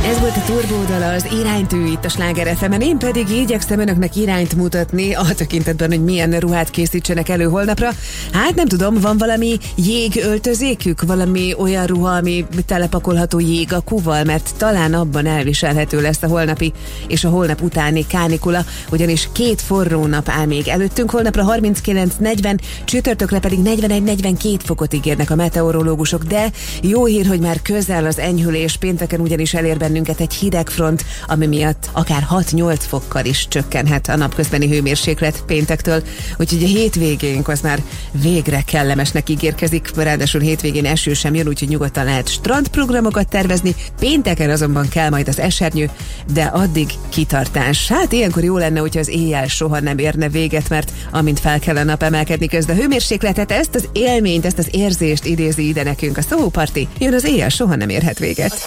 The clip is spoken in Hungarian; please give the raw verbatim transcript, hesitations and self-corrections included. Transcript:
Ez volt a Turbódala, az iránytű itt a Sláger ef emen, én pedig igyekszem önöknek irányt mutatni a tekintetben, hogy milyen ruhát készítsenek elő holnapra. Hát nem tudom, van valami jégöltözékük, valami olyan ruha, ami telepakolható jégakúval, mert talán abban elviselhető lesz a holnapi és a holnap utáni kánikula, ugyanis két forró nap áll még előttünk, holnapra harminckilenc negyven, csütörtökre pedig negyvenegy negyvenkét fokot ígérnek a meteorológusok, de jó hír, hogy már közel az enyhülés, pénteken ugyanis elér bennünket egy hidegfront, ami miatt akár hat-nyolc fokkal is csökkenhet a napközbeni hőmérséklet péntektől, úgyhogy a hétvégénk az már végre kellemesnek ígérkezik, ráadásul hétvégén eső sem jön, úgyhogy nyugodtan lehet strandprogramokat tervezni, pénteken azonban kell majd az esernyő, de addig kitartás. Hát ilyenkor jó lenne, hogyha az éjjel soha nem érne véget, mert amint fel kell a nap, emelkedni kezd a hőmérsékletet, ezt az élményt, ezt az érzést idézi ide nekünk a Soho Party, jön az éjjel soha nem érhet véget.